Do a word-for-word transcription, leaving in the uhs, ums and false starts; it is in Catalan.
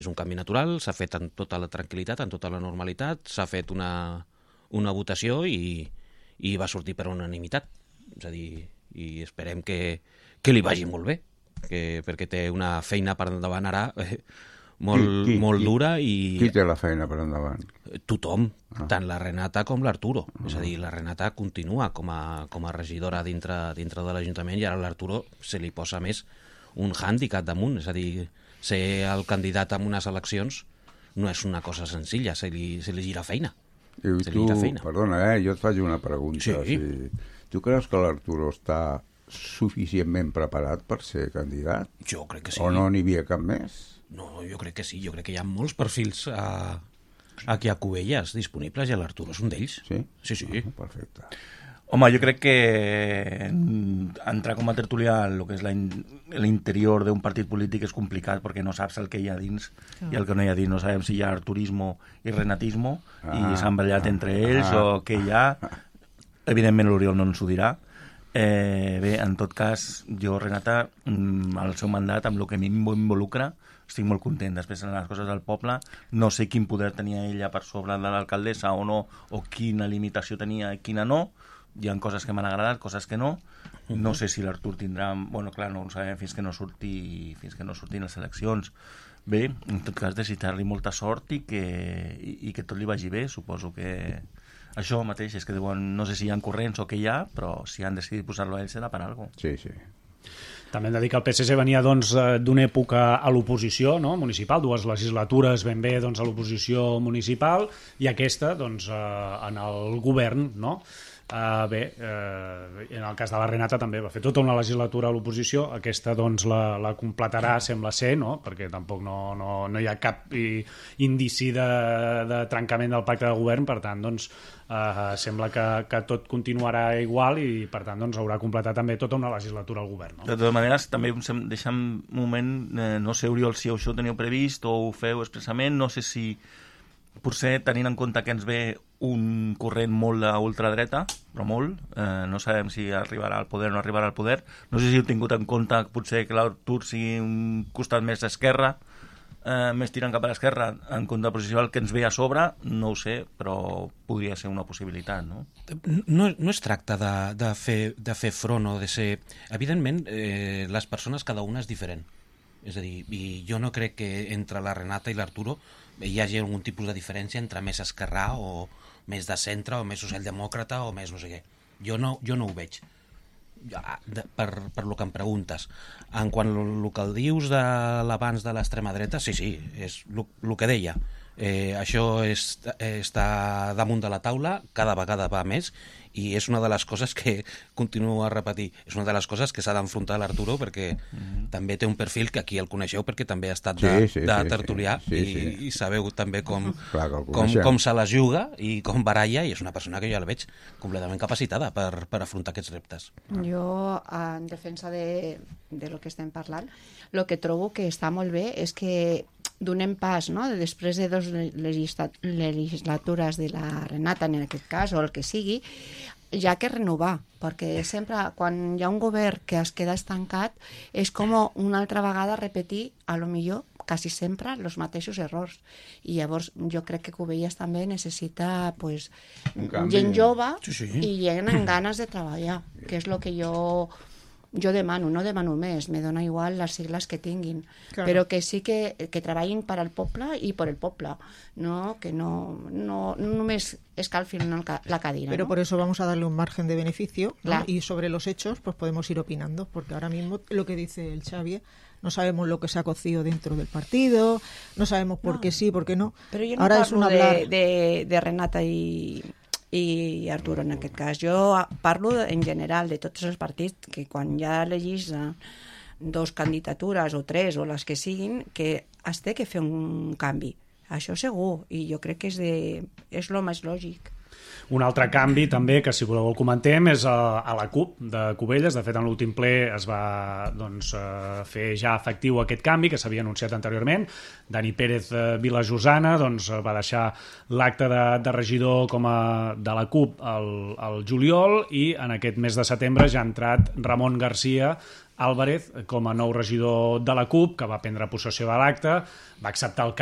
És un canvi natural, s'ha fet en tota la tranquil·litat, en tota la normalitat, s'ha fet una, una votació i, i va sortir per unanimitat. És a dir, i esperem que, que li vagi molt bé, que, perquè té una feina per endavant ara eh, molt, qui, qui, molt dura. I qui té la feina per endavant? Tothom, ah. tant la Renata com l'Arturo. Ah. És a dir, la Renata continua com a, com a regidora dintre, dintre de l'Ajuntament i ara a l'Arturo se li posa més un hàndicap damunt. És a dir, ser el candidat en unes eleccions no és una cosa senzilla, se li, se li gira feina. I se tu, li gira feina. Perdona, eh, jo et faig una pregunta. Sí. Si, tu creus que l'Arturo està suficientment preparat per ser candidat? Jo crec que sí. O no n'hi havia cap més? No, jo crec que sí. Jo crec que hi ha molts perfils a, aquí a Cubelles disponibles i l'Arturo és un d'ells. Sí? Sí, sí. Ah, perfecte. Home, jo crec que entrar com a tertulià en el que és l'interior d'un partit polític és complicat perquè no saps el que hi ha dins ah. i el que no hi ha dins. No sabem si hi ha arturismo i renatismo ah, i s'han ballat ah, entre ells ah, o què hi ha. Evidentment l'Oriol no ens ho dirà. Eh, bé, en tot cas, jo, Renata, el seu mandat, amb el que a mi m'involucra, estic molt content. Després, en les coses del poble, no sé quin poder tenia ella per sobre de l'alcaldessa o no, o quina limitació tenia i quina no. Hi ha coses que m'han agradat, coses que no. No sé si l'Artur tindrà... Bueno, clar, no ho sabem fins que no surti, fins que no surtin les eleccions. Bé, en tot cas, desitjar-li molta sort i que, i, i que tot li vagi bé. Suposo que... Això mateix, és que diuen, no sé si hi ha corrents o què hi ha, però si han decidit posar-lo a ell serà per alguna cosa. Sí, sí. També hem de dir que el P S C venia doncs, d'una època a l'oposició, no? Municipal, dues legislatures ben bé doncs, a l'oposició municipal i aquesta doncs, en el govern, no? Uh, bé, uh, en el cas de la Renata també va fer tota una legislatura a l'oposició, aquesta doncs la, la completarà, sembla ser, no? Perquè tampoc no, no, no hi ha cap i, indici de, de trencament del pacte de govern, per tant doncs uh, sembla que, que tot continuarà igual i per tant doncs haurà completat també tota una legislatura al govern, no? De totes maneres, també deixem un moment, eh, no sé, Oriol, si això ho teniu previst o ho feu expressament, no sé si potser tenint en compte que ens ve un corrent molt d'ultradreta, però molt, eh, no sabem si arribarà al poder o no arribarà al poder, no sé si heu tingut en compte potser que l'Artur sigui un costat més d'esquerra, eh, més tirant cap a l'esquerra, en contraposició al que ens ve a sobre, no ho sé, però podria ser una possibilitat, no? No, no es tracta de, de, fer, de fer front o de ser... Evidentment, eh, les persones, cada una és diferent. És a dir, i jo no crec que entre la Renata i l'Arturo hi hagi algun tipus de diferència entre més esquerrà o més de centre o més socialdemòcrata o més no sé què. Jo no, jo no ho veig. Per, per lo que em preguntes. En quant al que dius de l'abans de l'extrema dreta, sí, sí, és el que deia. Eh, això és, està damunt de la taula, cada vegada va més, i és una de les coses que continuo a repetir, és una de les coses que s'ha d'enfrontar l'Arturo perquè mm-hmm. també té un perfil que aquí el coneixeu perquè també ha estat de, sí, sí, de sí, tertulià sí, sí, i, sí. i sabeu també com, Clar, com, com se la juga i com baralla, i és una persona que jo la veig completament capacitada per, per afrontar aquests reptes. Jo, en defensa de, de lo que estem parlant, el que trobo que està molt bé és que donem pas, no? Després de dues legislatures de la Renata, en aquest cas, o el que sigui, ja que renovar, perquè sempre quan hi ha un govern que es queda estancat és com una altra vegada repetir, a lo millor, quasi sempre, els mateixos errors. I llavors jo crec que Cubelles també necessita pues, gent jove sí, sí. i gent amb ganes de treballar, que és el que jo... Jo demano, no demano més, me dona igual les sigles que tinguin, claro. Però que sí que, que treballin per al poble i per el poble, no? Que no, no, no només escalfin la cadira. Pero ¿no? por eso vamos a darle un margen de beneficio, ¿no? Y sobre los hechos pues podemos ir opinando, porque ahora mismo lo que dice el Xavi, no sabemos lo que se ha cocido dentro del partido, no sabemos por no. qué sí, por qué no. Pero yo no ahora parlo es un hablar... de, de, de Renata i... i Arturo en aquest cas. Jo parlo en general de tots els partits que quan ja elegís dos candidatures o tres o les que siguin, que es té que fer un canvi. Això segur, i jo crec que és, de, és el més lògic. Un altre canvi també, que si voleu el comentem, és a, a la CUP de Cubelles. De fet, en l'últim ple es va doncs, fer ja efectiu aquest canvi que s'havia anunciat anteriorment. Dani Pérez Vilajosana doncs, va deixar l'acte de, de regidor com a, de la CUP al, al juliol, i en aquest mes de setembre ja ha entrat Ramon Garcia Álvarez com a nou regidor de la CUP, que va prendre possessió de l'acte, va acceptar el